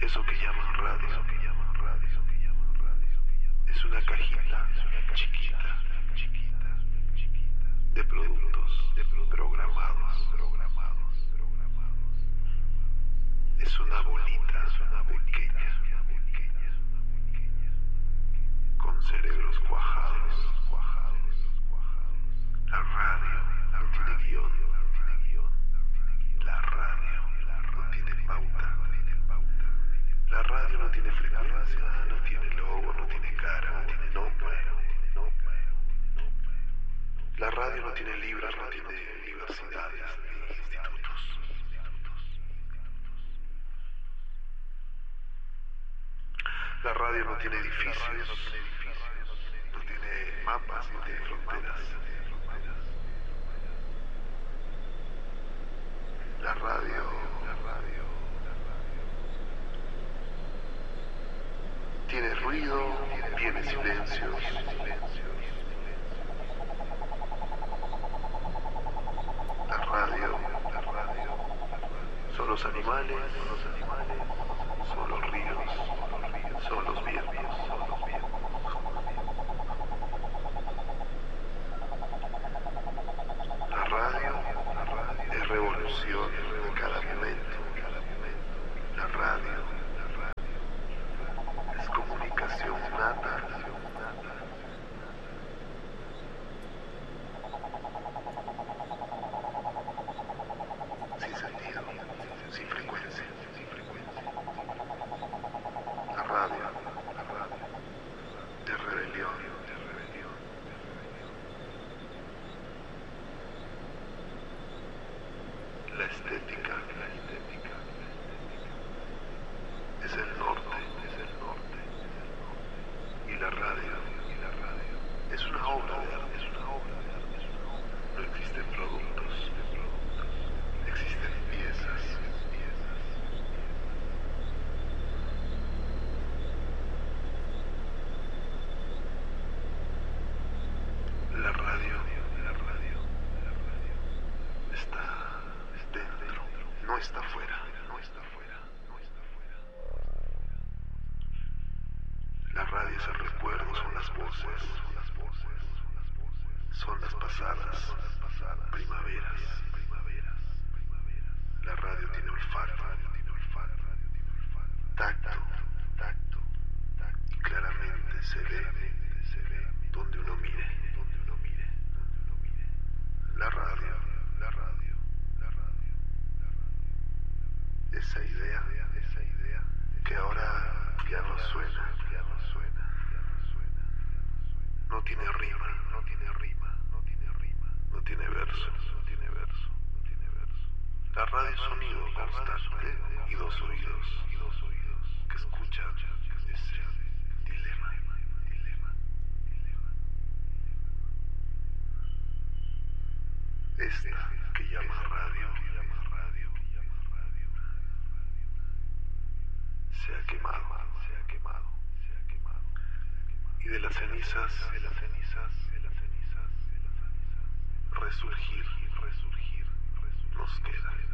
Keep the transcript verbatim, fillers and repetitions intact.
Eso que llaman radio, es una cajita chiquita de productos programados. Es una bolita pequeña con cerebros cuajados. La radio no tiene guión. La radio no tiene pauta. La radio no tiene frecuencia, no tiene logo, no tiene cara, no tiene nombre. La radio no tiene libros, no tiene universidades ni institutos. La radio no tiene edificios, no tiene mapas, no tiene fronteras. La radio, la radio tiene ruido, tiene silencios. La radio, la radio son los animales, son los animales, son los ríos, son los vientos, son los vientos. La radio, la radio es revolución en cada momento. La radio, la radio es comunicación nata. Sin sentido, sin frecuencia. La radio, la radio de rebelión, de rebelión. La estética, la estética es el norte, es el norte, y la radio, y la radio es una obra de arte, es una obra de arte, no existen productos, existen piezas, piezas. La radio, la radio, la radio está dentro, no está fuera, no está fuera, no está fuera. La radio es el recuerdo, son las voces, son las voces, son las pasadas, primaveras, primaveras, primaveras. La radio tiene olfato, tiene olfato, tacto, tacto, tacto, y claramente se ve, se ve donde uno mire, donde uno mire, donde uno mire. La radio, la radio, la radio, la radio. Esa idea, esa idea que ahora ya no suena, ya no suena, ya no suena, no tiene rima, no tiene rima, no tiene rima, no tiene verso, no tiene verso, no tiene verso. La radio es sonido constante y dos oídos, y dos oídos que escuchan ese dilema, dilema, dilema. Esta que llama radio, llama radio, llama radio, se ha quemado, se ha quemado, se ha quemado, y de las cenizas, de las cenizas, de las cenizas, de las cenizas, resurgir, resurgir, resurgir, nos queda.